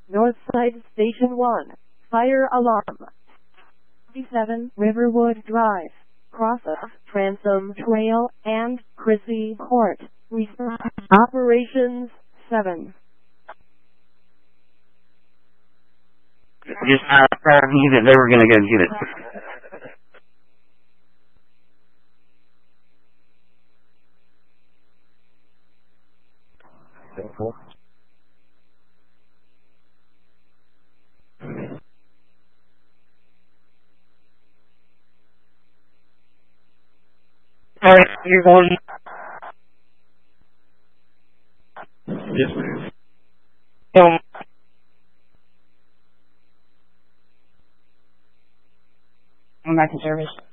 Northside Station 1, fire alarm. 57 Riverwood Drive, cross of Transom Trail and Chrissy Court. Operations 7. Just told me that they were going to go get it. Alright, you're going. Yes, ma'am. I'm back in service.